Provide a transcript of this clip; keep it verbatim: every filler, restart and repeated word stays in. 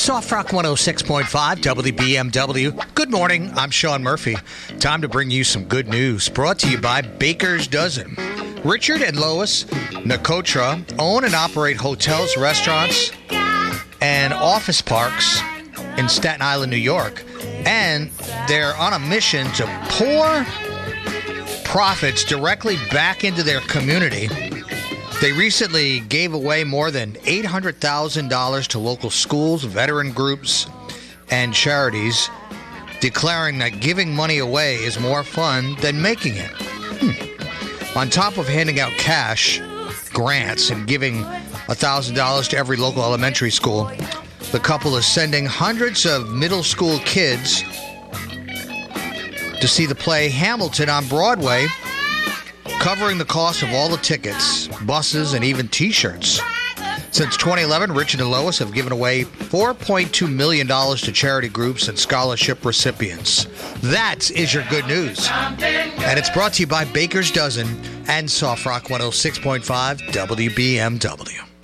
Soft Rock one oh six point five W B M W. Good morning. I'm Sean Murphy. Time to bring you some good news. Brought to you by Baker's Dozen. Richard and Lois Nakotra own and operate hotels, restaurants, and office parks in Staten Island, New York. And they're on a mission to pour profits directly back into their community. They recently gave away more than eight hundred thousand dollars to local schools, veteran groups, and charities, declaring that giving money away is more fun than making it. Hmm. On top of handing out cash, grants, and giving one thousand dollars to every local elementary school, the couple is sending hundreds of middle school kids to see the play Hamilton on Broadway, covering the cost of all the tickets, buses, and even T-shirts. Since twenty eleven, Richard and Lois have given away four point two million dollars to charity groups and scholarship recipients. That is your good news. And it's brought to you by Baker's Dozen and Soft Rock one oh six point five W B M W.